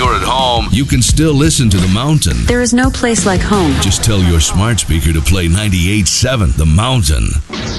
you're at home, you can still listen to The Mountain. There is no place like home. Just tell your smart speaker to play 98.7 The Mountain.